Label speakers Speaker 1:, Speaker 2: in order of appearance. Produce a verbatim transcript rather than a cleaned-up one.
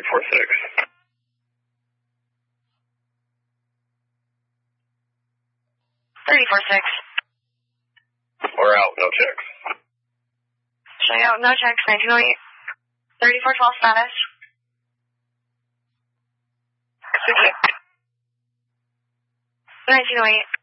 Speaker 1: four six.
Speaker 2: thirty-four six.
Speaker 1: We're out, no checks.
Speaker 2: Showing out, no checks, nineteen oh eight. thirty-four twelve status. nineteen oh eight.